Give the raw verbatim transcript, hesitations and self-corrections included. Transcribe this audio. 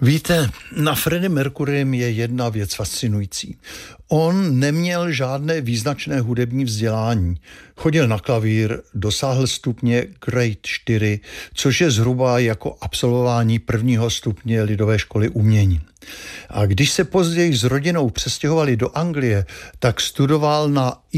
Víte, na Freddie Mercurym je jedna věc fascinující. On neměl žádné význačné hudební vzdělání. Chodil na klavír, dosáhl stupně Grade čtyři, což je zhruba jako absolvování prvního stupně lidové školy umění. A když se později s rodinou přestěhovali do Anglie, tak studoval na